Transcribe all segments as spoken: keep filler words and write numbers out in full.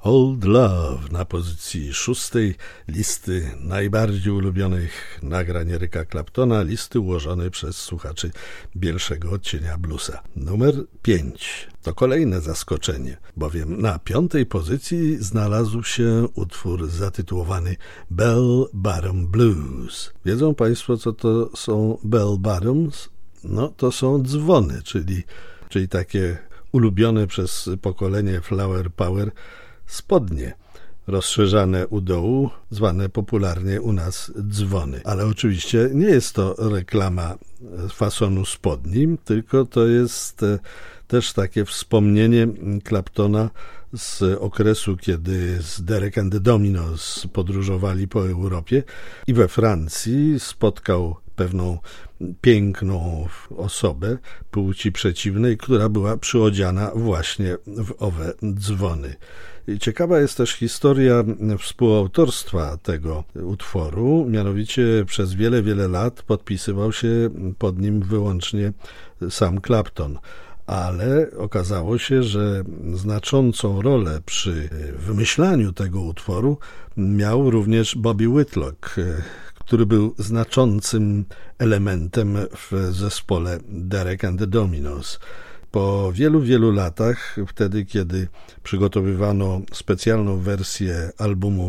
Old Love na pozycji szóstej listy najbardziej ulubionych nagrań Erica Claptona, listy ułożonej przez słuchaczy Bielszego Odcienia Bluesa. Numer pięć. To kolejne zaskoczenie, bowiem na piątej pozycji znalazł się utwór zatytułowany Bell Bottom Blues. Wiedzą Państwo, co to są bell bottoms? No, to są dzwony, czyli, czyli takie ulubione przez pokolenie Flower Power spodnie rozszerzane u dołu, zwane popularnie u nas dzwony. Ale oczywiście nie jest to reklama fasonu spodni, tylko to jest też takie wspomnienie Claptona z okresu, kiedy z Derek and the Dominos podróżowali po Europie i we Francji spotkał pewną piękną osobę płci przeciwnej, która była przyodziana właśnie w owe dzwony. Ciekawa jest też historia współautorstwa tego utworu, mianowicie przez wiele, wiele lat podpisywał się pod nim wyłącznie sam Clapton, ale okazało się, że znaczącą rolę przy wymyślaniu tego utworu miał również Bobby Whitlock, który był znaczącym elementem w zespole Derek and the Dominos. Po wielu, wielu latach, wtedy kiedy przygotowywano specjalną wersję albumu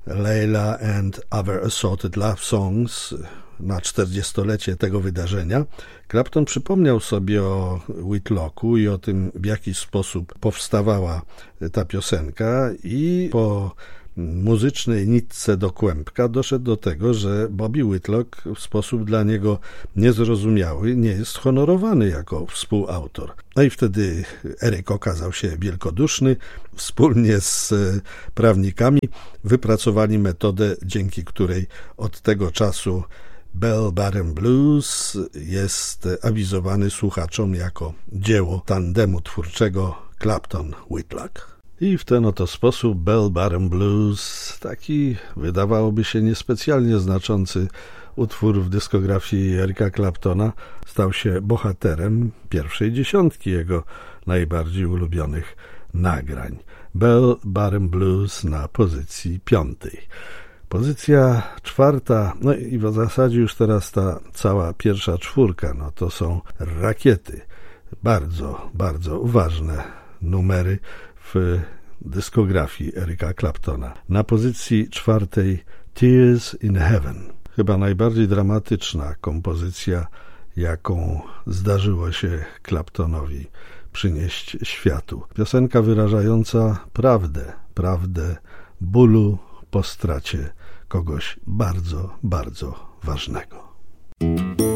Layla and Other Assorted Love Songs na czterdziestolecie tego wydarzenia, Clapton przypomniał sobie o Whitlocku i o tym, w jaki sposób powstawała ta piosenka, i po muzycznej nitce do kłębka doszedł do tego, że Bobby Whitlock w sposób dla niego niezrozumiały nie jest honorowany jako współautor. No i wtedy Eric okazał się wielkoduszny. Wspólnie z prawnikami wypracowali metodę, dzięki której od tego czasu Bell Bottom Blues jest awizowany słuchaczom jako dzieło tandemu twórczego Clapton-Whitlock. I w ten oto sposób Bell Bottom Blues, taki wydawałoby się niespecjalnie znaczący utwór w dyskografii Erica Claptona, stał się bohaterem pierwszej dziesiątki jego najbardziej ulubionych nagrań. Bell Bottom Blues na pozycji piątej. Pozycja czwarta, no i w zasadzie już teraz ta cała pierwsza czwórka, no to są Rakiety. Bardzo, bardzo ważne numery w dyskografii Erica Claptona. Na pozycji czwartej Tears in Heaven. Chyba najbardziej dramatyczna kompozycja, jaką zdarzyło się Claptonowi przynieść światu. Piosenka wyrażająca prawdę, prawdę bólu po stracie kogoś bardzo, bardzo ważnego.